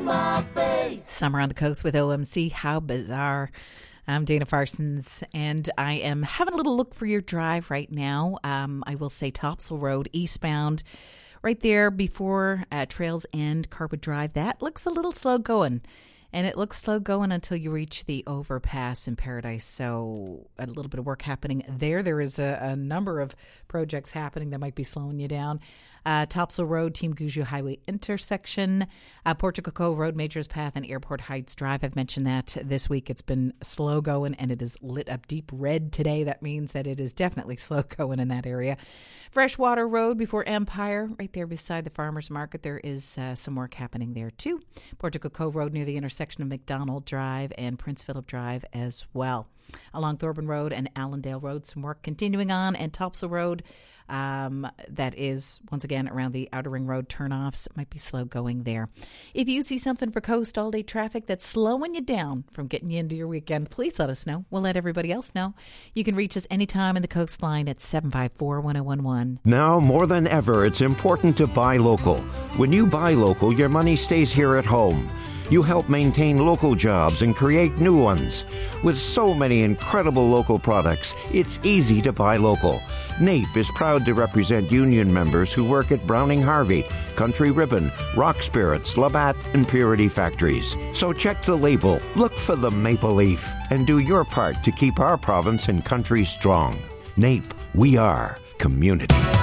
my face. Summer on the Coast with OMC. How bizarre. I'm Dana Parsons, and I am having a little look for your drive right now. I will say Topsail Road eastbound, right there before Trails End, Carpet Drive. That looks a little slow going. And it looks slow going until you reach the overpass in Paradise. So a little bit of work happening there. There is a number of projects happening that might be slowing you down. Topsail Road, Team Goujo Highway intersection, Portugal Cove Road, Majors Path, and Airport Heights Drive. I've mentioned that this week. It's been slow going, and it is lit up deep red today. That means that it is definitely slow going in that area. Freshwater Road before Empire, right there beside the Farmers Market. There is some work happening there, too. Portugal Cove Road near the intersection of McDonald Drive and Prince Philip Drive as well. Along Thorburn Road and Allendale Road, some work continuing on, and Topsail Road, that is, once again, around the Outer Ring Road turnoffs. It might be slow going there. If you see something for coast all-day traffic that's slowing you down from getting you into your weekend, please let us know. We'll let everybody else know. You can reach us anytime in the coastline at 754-1011. Now more than ever, it's important to buy local. When you buy local, your money stays here at home. You help maintain local jobs and create new ones. With so many incredible local products, it's easy to buy local. NAPE is proud to represent union members who work at Browning Harvey, Country Ribbon, Rock Spirits, Labatt, and Purity Factories. So check the label, look for the maple leaf, and do your part to keep our province and country strong. NAPE, we are community.